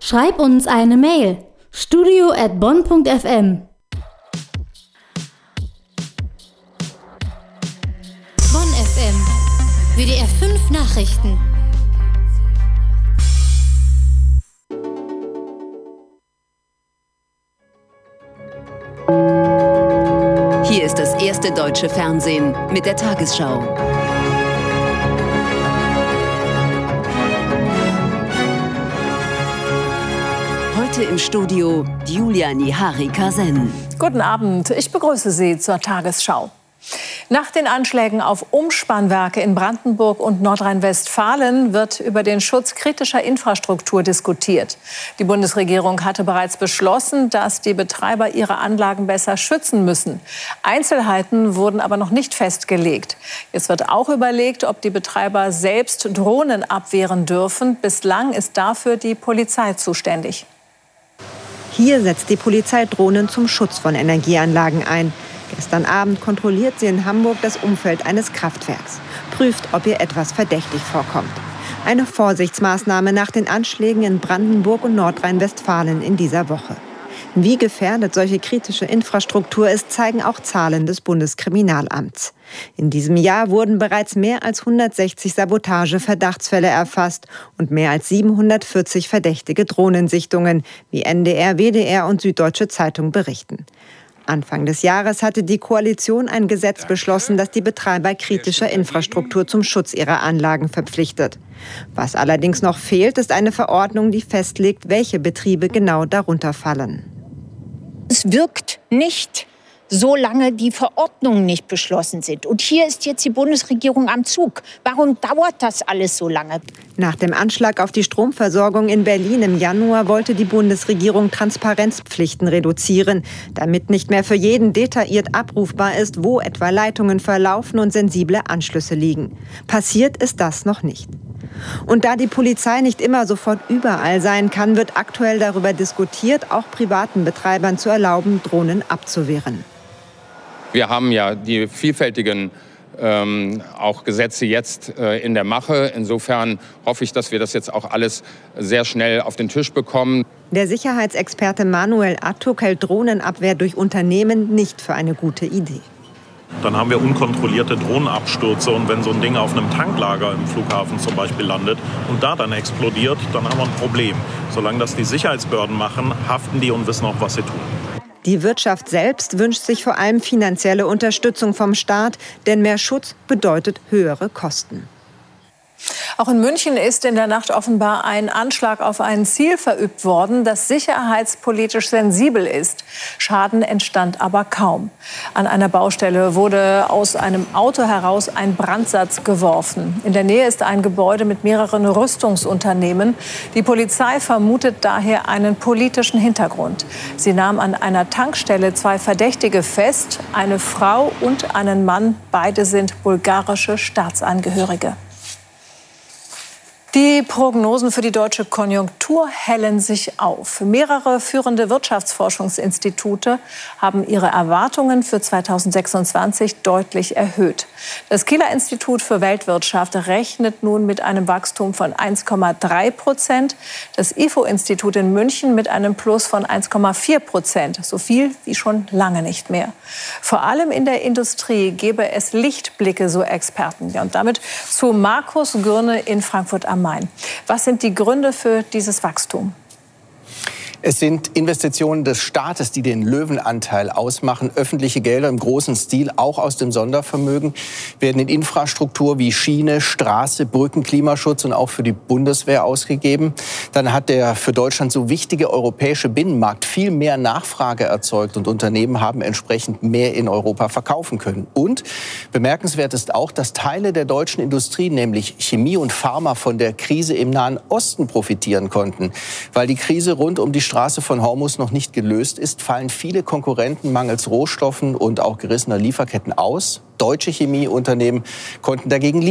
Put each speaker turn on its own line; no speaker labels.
Schreib uns eine Mail: studio@bonn.fm.
Bonn FM. WDR 5 Nachrichten.
Hier ist das erste deutsche Fernsehen mit der Tagesschau. Heute im Studio Julia Nihari-Kasen.
Guten Abend, ich begrüße Sie zur Tagesschau. Nach den Anschlägen auf Umspannwerke in Brandenburg und Nordrhein-Westfalen wird über den Schutz kritischer Infrastruktur diskutiert. Die Bundesregierung hatte bereits beschlossen, dass die Betreiber ihre Anlagen besser schützen müssen. Einzelheiten wurden aber noch nicht festgelegt. Jetzt wird auch überlegt, ob die Betreiber selbst Drohnen abwehren dürfen. Bislang ist dafür die Polizei zuständig.
Hier setzt die Polizei Drohnen zum Schutz von Energieanlagen ein. Gestern Abend kontrolliert sie in Hamburg das Umfeld eines Kraftwerks, prüft, ob ihr etwas verdächtig vorkommt. Eine Vorsichtsmaßnahme nach den Anschlägen in Brandenburg und Nordrhein-Westfalen in dieser Woche. Wie gefährdet solche kritische Infrastruktur ist, zeigen auch Zahlen des Bundeskriminalamts. In diesem Jahr wurden bereits mehr als 160 Sabotage-Verdachtsfälle erfasst und mehr als 740 verdächtige Drohnensichtungen, wie NDR, WDR und Süddeutsche Zeitung berichten. Anfang des Jahres hatte die Koalition ein Gesetz beschlossen, das die Betreiber kritischer Infrastruktur zum Schutz ihrer Anlagen verpflichtet. Was allerdings noch fehlt, ist eine Verordnung, die festlegt, welche Betriebe genau darunter fallen.
Es wirkt nicht, solange die Verordnungen nicht beschlossen sind. Und hier ist jetzt die Bundesregierung am Zug. Warum dauert das alles so lange?
Nach dem Anschlag auf die Stromversorgung in Berlin im Januar wollte die Bundesregierung Transparenzpflichten reduzieren, damit nicht mehr für jeden detailliert abrufbar ist, wo etwa Leitungen verlaufen und sensible Anschlüsse liegen. Passiert ist das noch nicht. Und da die Polizei nicht immer sofort überall sein kann, wird aktuell darüber diskutiert, auch privaten Betreibern zu erlauben, Drohnen abzuwehren.
Wir haben ja die vielfältigen auch Gesetze jetzt in der Mache. Insofern hoffe ich, dass wir das jetzt auch alles sehr schnell auf den Tisch bekommen.
Der Sicherheitsexperte Manuel Attuk hält Drohnenabwehr durch Unternehmen nicht für eine gute Idee.
Dann haben wir unkontrollierte Drohnenabstürze und wenn so ein Ding auf einem Tanklager im Flughafen zum Beispiel landet und da dann explodiert, dann haben wir ein Problem. Solange das die Sicherheitsbehörden machen, haften die und wissen auch, was sie tun.
Die Wirtschaft selbst wünscht sich vor allem finanzielle Unterstützung vom Staat, denn mehr Schutz bedeutet höhere Kosten.
Auch in München ist in der Nacht offenbar ein Anschlag auf ein Ziel verübt worden, das sicherheitspolitisch sensibel ist. Schaden entstand aber kaum. An einer Baustelle wurde aus einem Auto heraus ein Brandsatz geworfen. In der Nähe ist ein Gebäude mit mehreren Rüstungsunternehmen. Die Polizei vermutet daher einen politischen Hintergrund. Sie nahm an einer Tankstelle 2 Verdächtige fest, eine Frau und einen Mann. Beide sind bulgarische Staatsangehörige. Die Prognosen für die deutsche Konjunktur hellen sich auf. Mehrere führende Wirtschaftsforschungsinstitute haben ihre Erwartungen für 2026 deutlich erhöht. Das Kieler Institut für Weltwirtschaft rechnet nun mit einem Wachstum von 1,3%. Das IFO-Institut in München mit einem Plus von 1,4%. So viel wie schon lange nicht mehr. Vor allem in der Industrie gebe es Lichtblicke, so Experten. Ja, und damit zu Markus Gürne in Frankfurt am Main. Was sind die Gründe für dieses Wachstum?
Es sind Investitionen des Staates, die den Löwenanteil ausmachen. Öffentliche Gelder im großen Stil, auch aus dem Sondervermögen, werden in Infrastruktur wie Schiene, Straße, Brücken, Klimaschutz und auch für die Bundeswehr ausgegeben. Dann hat der für Deutschland so wichtige europäische Binnenmarkt viel mehr Nachfrage erzeugt und Unternehmen haben entsprechend mehr in Europa verkaufen können. Und bemerkenswert ist auch, dass Teile der deutschen Industrie, nämlich Chemie und Pharma, von der Krise im Nahen Osten profitieren konnten. Weil die Krise rund um die Straße von Hormuz noch nicht gelöst ist, fallen viele Konkurrenten mangels Rohstoffen und auch gerissener Lieferketten aus. Deutsche Chemieunternehmen konnten dagegen